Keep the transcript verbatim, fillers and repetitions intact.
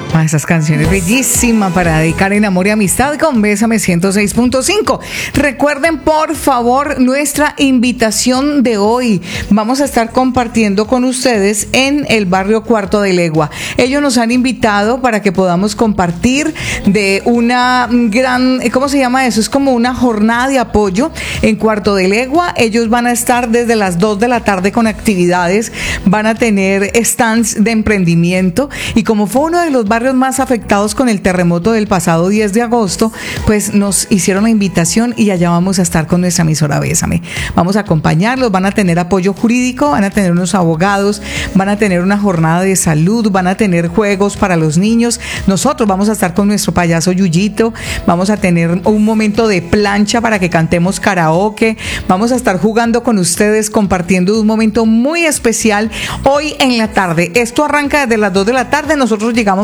Ah, esas canciones bellísimas para dedicar en amor y amistad con Bésame ciento seis punto cinco. Recuerden, por favor, nuestra invitación de hoy. Vamos a estar compartiendo con ustedes en el barrio Cuarto de Legua. Ellos nos han invitado para que podamos compartir de una gran, ¿cómo se llama eso? Es como una jornada de apoyo en Cuarto de Legua. Ellos van a estar desde las dos de la tarde con actividades, van a tener stands de emprendimiento, y como fue uno de los barrios más afectados con el terremoto del pasado diez de agosto, pues nos hicieron la invitación y allá vamos a estar con nuestra emisora Bésame. Vamos a acompañarlos, van a tener apoyo jurídico, van a tener unos abogados, van a tener una jornada de salud, van a tener juegos para los niños. Nosotros vamos a estar con nuestro payaso Yuyito, vamos a tener un momento de plancha para que cantemos karaoke, vamos a estar jugando con ustedes, compartiendo un momento muy especial hoy en la tarde. Esto arranca desde las dos de la tarde, nosotros llegamos